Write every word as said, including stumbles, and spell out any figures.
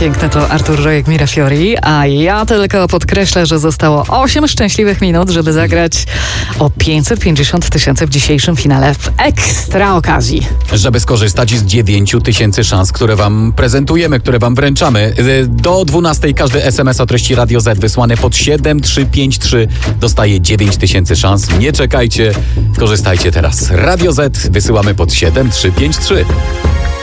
piękne to Artur Rojek Mirafiori, a ja tylko podkreślę, że zostało osiem szczęśliwych minut, żeby zagrać o pięćset pięćdziesiąt tysięcy w dzisiejszym finale w ekstra okazji. Żeby skorzystać z dziewięciu tysięcy szans, które wam prezentujemy, które wam wręczamy. Do dwunastej każdy es em es o treści Radio Z wysłany pod siedem trzy pięć trzy dostaje dziewięć tysięcy szans. Nie czekajcie, korzystajcie teraz. Radio Z wysyłamy pod siedem trzy pięć trzy.